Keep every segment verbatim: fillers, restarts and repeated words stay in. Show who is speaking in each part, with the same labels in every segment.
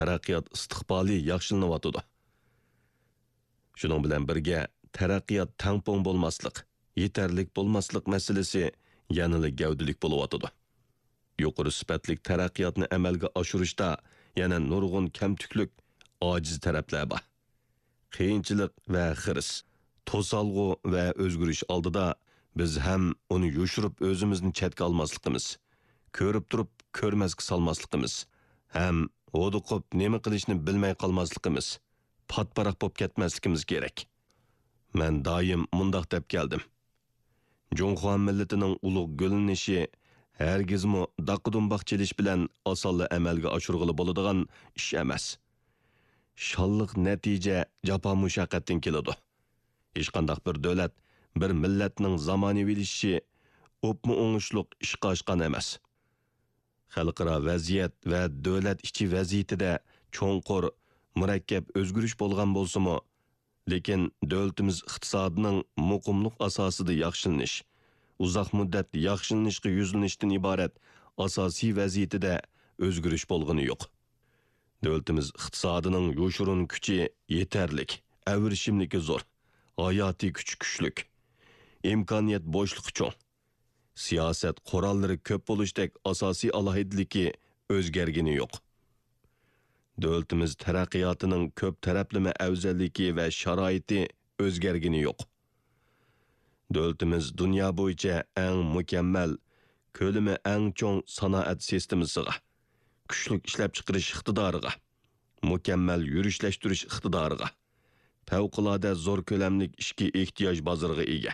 Speaker 1: taraqqiyot istiqboli yaxshilanyotidi. Shuning bilan birga taraqqiyot tangpong bo'lmaslik, yetarlik bo'lmaslik masalasi yanada gavdilik bo'lyotidi. Yuqori sifatli taraqqiyotni amalga oshirishda yana nurg'un kamtuklik, ojiz taraflar bor. Qiyinchilik va xiris, to'salg'u va o'zgarish oldida biz ham uni yushirib o'zimizni chetga olmasligimiz, ko'rib turib ko'rmasga solmasligimiz, ham o'diqib nima qilishni bilmay qolmasligimiz, patparaq bo'lib ketmasligimiz kerak. Men doim mundoq deb keldim. Jonxuan millatining ulug' gulinishi hargizmi daqidunbaq chelish bilan osonla amalga oshirg'ili bo'ladigan ish emas. Shalliq natija jafo mushaqqatdan keladi. Hech qanday bir davlat, bir millatning zamonaviylashishi o'pmi o'ngishliq ishqa oshgan emas. Xalqaro vaziyat va davlat ichi vaziyatida cho'nqur, murakkab o'zgarish bo'lgan bo'lsa-mu, lekin davlatimiz iqtisodining muqimlik asosida yaxshilanish, uzoq muddat yaxshilanishga yuzlanishdan iborat asosiy vaziyatida o'zgarish bo'lgani yo'q. Davlatimiz iqtisodining yoshurun kuchi yetarlik, avrishimligi zo'r, hayotiy kuch kuchlik, imkoniyat bo'shliqi cho'ng, siyosat qurollari ko'p bo'lishdek asosiy alohidligi o'zgargani yo'q. Davlatimiz taraqqiyotining ko'p taraflama afzalligi va sharoiti o'zgargani yo'q. Davlatimiz dunyo bo'yicha eng mukammal, ko'lami eng cho'ng sanoat sistemasiga, kuchli ishlab chiqarish iqtidoriga, mukammal yurishlashtirish iqtidoriga, favqulodda zo'r ko'lamli ishki ehtiyoj bozoriga ega.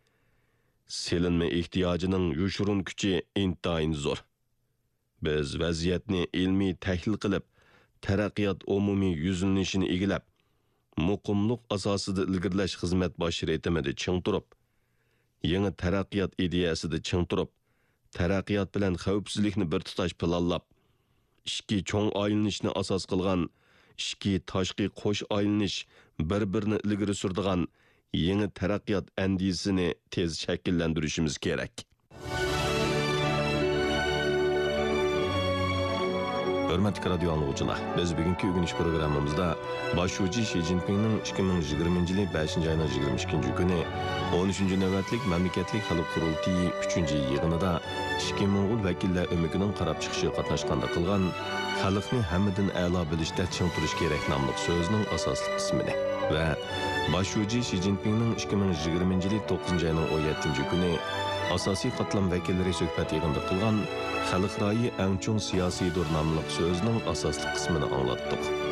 Speaker 1: Selinma ehtiyojining yushurun kuchi intayin zo'r. Biz vaziyatni ilmiy tahlil qilib, taraqqiyot umumiy yuzlanishini egilab, muqimlik asosida ilgirlash xizmat bosh retimida ching turib, yangi taraqqiyot ideyasida ching turib, taraqqiyot bilan xavfsizlikni bir tutash planlab, ishki cho'ng aylanishni asos qilgan, ishki tashqi qo'sh aylanish bir-birini ilgari surdigan yangi taraqqiyot andisini tez shakllantirishimiz kerak. Hörmətli radio anlıqçılar, biz bugünkü ögünüş programımızda başçı Xi Jinping'nin ikki ming yigirmanchi yili beshinchi ayning yigirma ikkinchi kuni o'n uchinchi navbatlik mamlakatlik xalq qurultiyi uchinchi yig'inida ikki Mo'ng'ul vakillar o'mikining qarab chiqishi qatnashganda qilgan xalqni hammadan a'lo bilishda ching turish kerak nomli so'zining asosli qismini va başçı Xi Jinping'nin ikki ming yigirmanchi yili to'qqizinchi ayning o'n yettinchi kuni asosiy qatlam vakillari suhbat yig'inida qilgan xalqroyi eng cho'ng siyosiy dur nomli so'zining asosli qismini anglatdik.